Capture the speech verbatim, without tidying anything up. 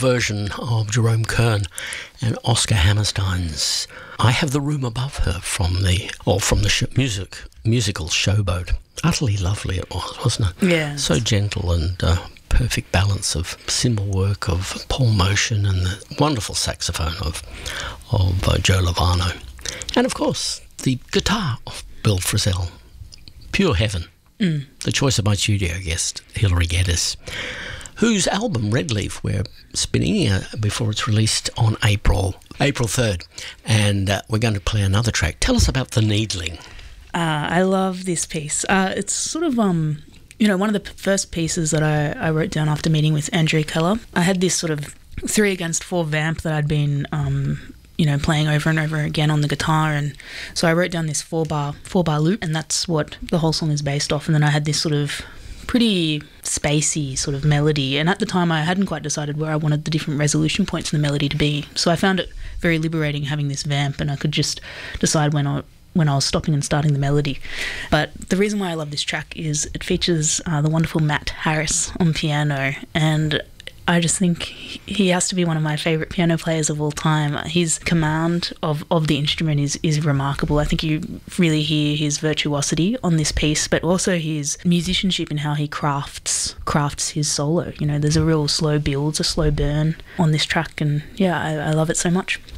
version of Jerome Kern and Oscar Hammerstein's I Have the Room Above Her from the, or from the sh- music, musical Showboat. Utterly lovely it was, wasn't it? Yeah. So gentle and uh, perfect balance of cymbal work of Paul Motion and the wonderful saxophone of, of uh, Joe Lovano. And, of course, the guitar of Bill Frisell. Pure heaven. Mm. The choice of my studio guest, Hilary Geddes, whose album Red Leaf we're spinning uh, before it's released on April April third. And uh, we're going to play another track. Tell us about The Needling. Uh, I love this piece. Uh, it's sort of, um, you know, one of the p- first pieces that I, I wrote down after meeting with Andrew Keller. I had this sort of three against four vamp that I'd been, um, you know, playing over and over again on the guitar. And so I wrote down this four bar, four bar loop, and that's what the whole song is based off. And then I had this sort of pretty spacey sort of melody, and at the time I hadn't quite decided where I wanted the different resolution points in the melody to be, so I found it very liberating having this vamp, and I could just decide when I when I was stopping and starting the melody. But the reason why I love this track is it features uh, the wonderful Matt Harris on piano, and I just think he has to be one of my favourite piano players of all time. His command of, of the instrument is, is remarkable. I think you really hear his virtuosity on this piece, but also his musicianship in how he crafts crafts his solo. You know, there's a real slow build, a slow burn on this track, and yeah, I, I love it so much.